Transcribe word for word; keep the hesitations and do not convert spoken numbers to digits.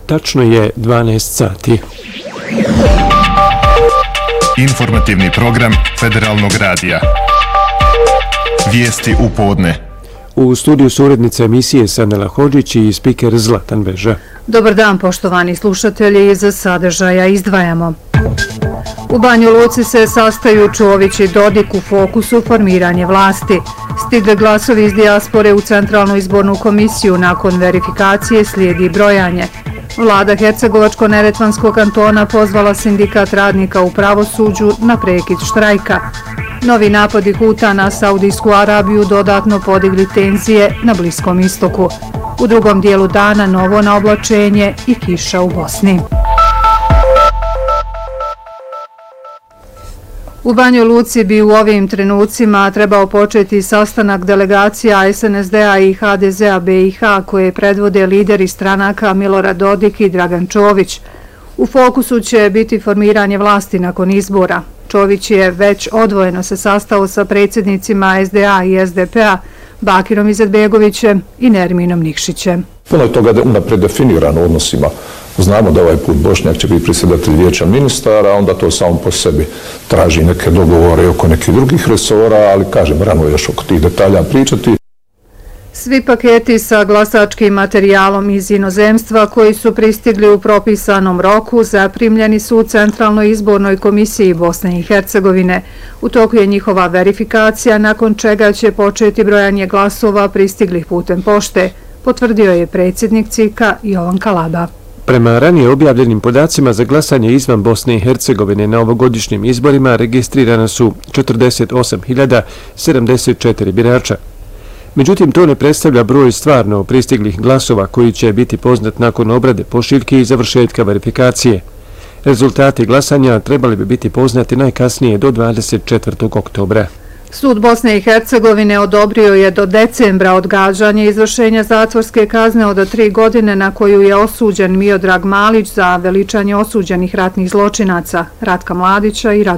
tačno je dvanaest sati. Informativni program Federalnog radija. Vijesti u podne. U studiju su urednica emisije Sanela Hodžić i spiker Zlatan Veža. Dobar dan, poštovani slušatelji, za sadržaja izdvajamo. U Banju Luci se sastaju Čović i Dodik u fokusu formiranje vlasti. Stigle glasovi iz dijaspore u Centralnu izbornu komisiju, nakon verifikacije slijedi brojanje. Vlada Hercegovačko-Neretvanskog kantona pozvala sindikat radnika u pravosuđu na prekid štrajka. Novi napadi Huta na Saudijsku Arabiju dodatno podigli tenzije na Bliskom istoku. U drugom dijelu dana novo naoblačenje i kiša u Bosni. U Banjoj Luci bi u ovim trenucima trebao početi sastanak delegacija es en es de a i ha de ze a be i ha koje predvode lideri stranaka Milorad Dodik i Dragan Čović. U fokusu će biti formiranje vlasti nakon izbora. Čović je već odvojeno se sastao sa predsjednicima es de a i es de pe a, Bakirom Izetbegovićem i Nerminom Nikšićem. Puno je toga unaprijed definirano odnosima. Znamo da ovaj put Bošnjak će biti predsjedatelj vijeća ministara, onda to samo po sebi traži neke dogovore oko nekih drugih resora, ali kažem, rano još oko tih detalja pričati. Svi paketi sa glasačkim materijalom iz inozemstva koji su pristigli u propisanom roku zaprimljeni su u Centralnoj izbornoj komisiji Bosne i Hercegovine. U toku je njihova verifikacija, nakon čega će početi brojanje glasova pristiglih putem pošte, potvrdio je predsjednik C I K-a Jovan Kalaba. Prema ranije objavljenim podacima za glasanje izvan Bosne i Hercegovine na ovogodišnjim izborima registrirana su četrdeset osam hiljada sedamdeset četiri birača. Međutim, to ne predstavlja broj stvarno pristiglih glasova koji će biti poznat nakon obrade pošiljke i završetka verifikacije. Rezultati glasanja trebali bi biti poznati najkasnije do dvadeset četvrtog oktobra. Sud Bosne i Hercegovine odobrio je do decembra odgađanje izvršenja zatvorske kazne od tri godine na koju je osuđen Miodrag Malić za veličanje osuđenih ratnih zločinaca Ratka Mladića i Radovana